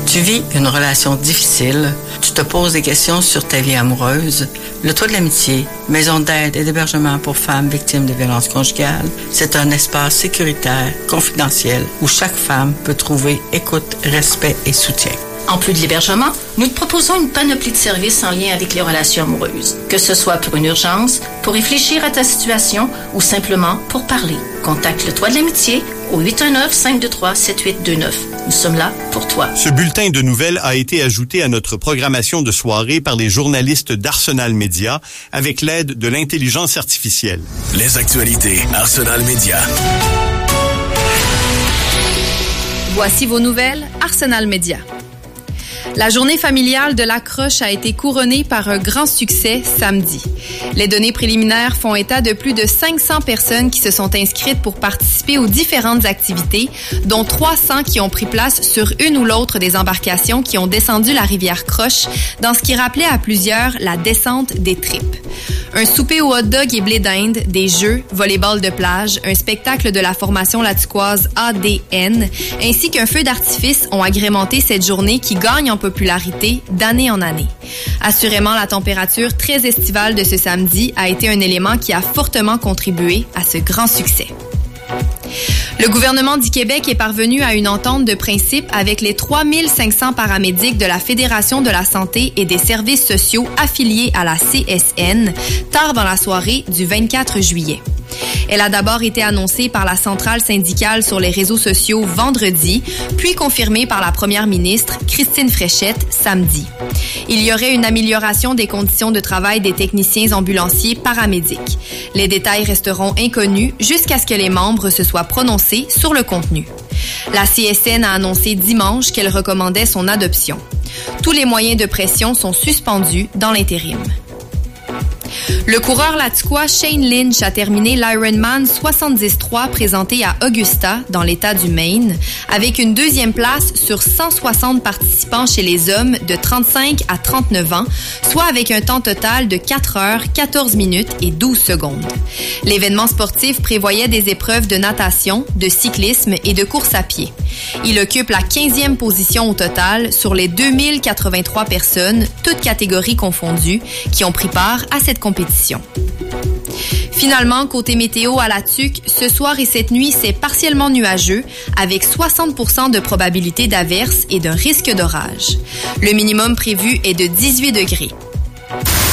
Tu vis une relation difficile, tu te poses des questions sur ta vie amoureuse. Le Toit de l'Amitié, maison d'aide et d'hébergement pour femmes victimes de violences conjugales, c'est un espace sécuritaire, confidentiel, où chaque femme peut trouver écoute, respect et soutien. En plus de l'hébergement, nous te proposons une panoplie de services en lien avec les relations amoureuses. Que ce soit pour une urgence, pour réfléchir à ta situation ou simplement pour parler. Contacte le Toit de l'Amitié au 819-523-7829. Nous sommes là pour toi. Ce bulletin de nouvelles a été ajouté à notre programmation de soirée par les journalistes d'Arsenal Média avec l'aide de l'intelligence artificielle. Les actualités Arsenal Média. Voici vos nouvelles Arsenal Média. La journée familiale de la Croche a été couronnée par un grand succès samedi. Les données préliminaires font état de plus de 500 personnes qui se sont inscrites pour participer aux différentes activités, dont 300 qui ont pris place sur une ou l'autre des embarcations qui ont descendu la rivière Croche, dans ce qui rappelait à plusieurs la descente des tripes. Un souper au hot-dog et blé d'Inde, des jeux, volleyball de plage, un spectacle de la formation laticoise ADN, ainsi qu'un feu d'artifice ont agrémenté cette journée qui gagne en popularité d'année en année. Assurément, la température très estivale de ce samedi a été un élément qui a fortement contribué à ce grand succès. Le gouvernement du Québec est parvenu à une entente de principe avec les 3500 paramédics de la Fédération de la santé et des services sociaux affiliés à la CSN, tard dans la soirée du 24 juillet. Elle a d'abord été annoncée par la centrale syndicale sur les réseaux sociaux vendredi, puis confirmée par la première ministre Christine Fréchette samedi. Il y aurait une amélioration des conditions de travail des techniciens ambulanciers paramédics. Les détails resteront inconnus jusqu'à ce que les membres se soient prononcés sur le contenu. La CSN a annoncé dimanche qu'elle recommandait son adoption. Tous les moyens de pression sont suspendus dans l'intérim. Le coureur laticois Shane Lynch a terminé l'Ironman 70-3 présenté à Augusta, dans l'État du Maine, avec une deuxième place sur 160 participants chez les hommes de 35 à 39 ans, soit avec un temps total de 4 heures, 14 minutes et 12 secondes. L'événement sportif prévoyait des épreuves de natation, de cyclisme et de course à pied. Il occupe la 15e position au total sur les 2083 personnes, toutes catégories confondues, qui ont pris part à cette compétition. Finalement, côté météo à la Tuque, ce soir et cette nuit, c'est partiellement nuageux, avec 60% de probabilité d'averse et d'un risque d'orage. Le minimum prévu est de 18 degrés.